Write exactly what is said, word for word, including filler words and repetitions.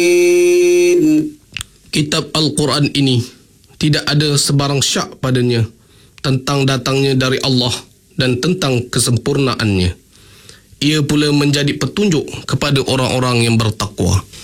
Kitab Al-Quran ini tidak ada sebarang syak padanya tentang datangnya dari Allah dan tentang kesempurnaannya. Ia pula menjadi petunjuk kepada orang-orang yang bertakwa.